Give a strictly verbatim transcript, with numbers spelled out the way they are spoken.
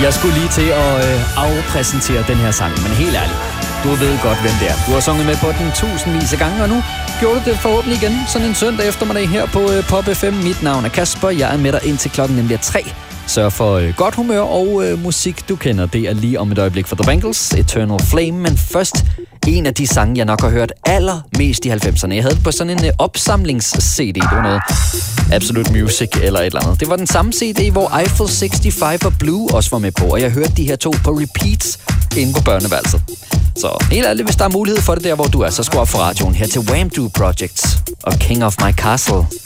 Jeg skulle lige til at øh, afpræsentere den her sang, men helt ærligt, du ved godt, hvem det er. Du har sunget med på den tusindvis af gange, og nu gjorde du det forhåbentlig igen sådan en søndag eftermiddag her på øh, Pop F M. Mit navn er Kasper, jeg er med dig indtil klokken nemlig er tre. Sørg for øh, godt humør og øh, musik, du kender. Det er lige om et øjeblik for The Bangles, Eternal Flame, men først en af de sange, jeg nok har hørt allermest i halvfemserne. Jeg havde det på sådan en øh, opsamlings-C D. Det var noget Absolute Music eller et eller andet. Det var den samme C D, hvor Eiffel seksoghalvfems og Blue også var med på, og jeg hørte de her to på repeats inde på børneværelset. Så helt ærligt, hvis der er mulighed for det der, hvor du er, så skru op for radioen her til Wham! Do Projects og King of My Castle.